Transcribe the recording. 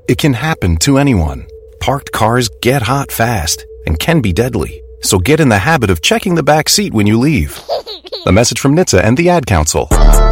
It can happen to anyone. Parked cars get hot fast and can be deadly. So get in the habit of checking the back seat when you leave. A message from NHTSA and the Ad Council.